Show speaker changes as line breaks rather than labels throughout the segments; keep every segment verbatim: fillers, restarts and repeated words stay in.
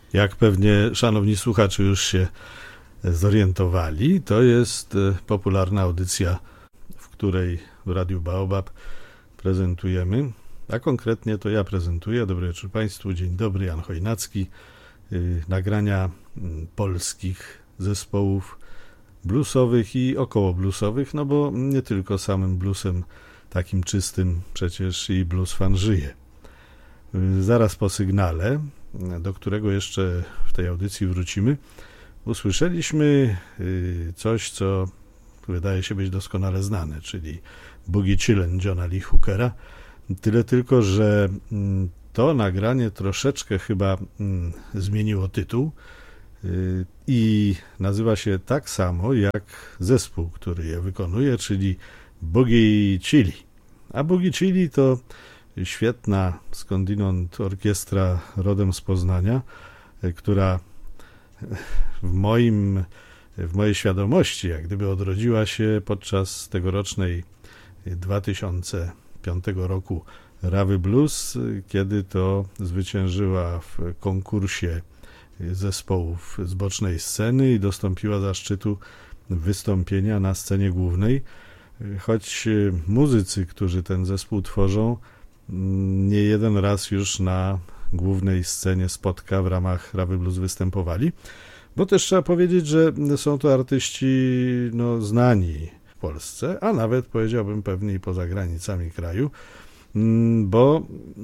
Jak pewnie szanowni słuchacze już się zorientowali, to jest popularna audycja, w której w Radiu Baobab prezentujemy, a konkretnie to ja prezentuję. Dobry wieczór Państwu, dzień dobry, Jan Chojnacki. Nagrania polskich zespołów bluesowych i około bluesowych, no bo nie tylko samym bluesem takim czystym przecież i blues fan żyje. Zaraz po sygnale, do którego jeszcze w tej audycji wrócimy, usłyszeliśmy coś, co wydaje się być doskonale znane, czyli Boogie Chillin' Johna Lee Hookera. Tyle tylko, że to nagranie troszeczkę chyba zmieniło tytuł i nazywa się tak samo jak zespół, który je wykonuje, czyli Boogie Chili. A Boogie Chili to świetna skądinąd orkiestra rodem z Poznania, która w moim, w mojej świadomości jak gdyby odrodziła się podczas tegorocznej dwa tysiące piątego roku Rawy Blues, kiedy to zwyciężyła w konkursie zespołów z bocznej sceny i dostąpiła zaszczytu wystąpienia na scenie głównej, choć muzycy, którzy ten zespół tworzą, nie jeden raz już na głównej scenie spotka w ramach Rawy Blues występowali, bo też trzeba powiedzieć, że są to artyści no, znani w Polsce, a nawet powiedziałbym pewnie i poza granicami kraju, bo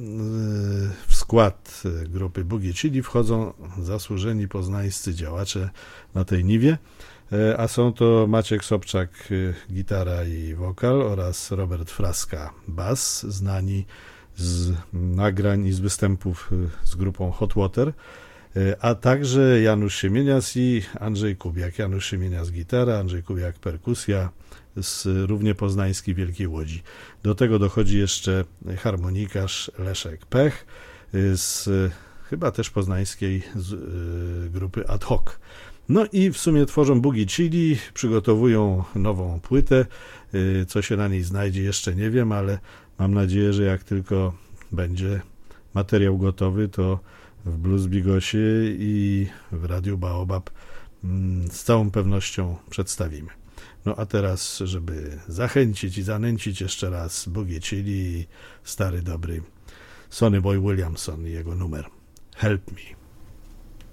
w skład grupy Boogie Chili wchodzą zasłużeni poznańscy działacze na tej niwie, a są to Maciek Sobczak, gitara i wokal, oraz Robert Fraska, bas, znani z nagrań i z występów z grupą Hot Water, a także Janusz Siemienias i Andrzej Kubiak. Janusz Siemienias gitara, Andrzej Kubiak perkusja, z równie poznańskiej Wielkiej Łodzi. Do tego dochodzi jeszcze harmonikarz Leszek Pech z chyba też poznańskiej z, y, grupy Ad Hoc. No i w sumie tworzą Boogie Chili, przygotowują nową płytę. Y, co się na niej znajdzie jeszcze nie wiem, ale mam nadzieję, że jak tylko będzie materiał gotowy, to w Blues Bigosie i w Radiu Baobab mm, z całą pewnością przedstawimy. No a teraz, żeby zachęcić i zanęcić jeszcze raz Boogie Chili, stary dobry Sonny Boy Williamson i jego numer Help Me.